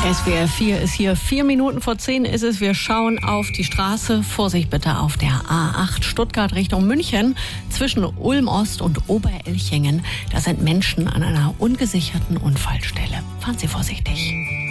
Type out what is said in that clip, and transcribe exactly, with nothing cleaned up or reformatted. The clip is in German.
S W R vier ist hier. Vier Minuten vor zehn ist es. Wir schauen auf die Straße. Vorsicht bitte auf der A acht Stuttgart Richtung München. Zwischen Ulm-Ost und Oberelchingen. Da sind Menschen an einer ungesicherten Unfallstelle. Fahren Sie vorsichtig.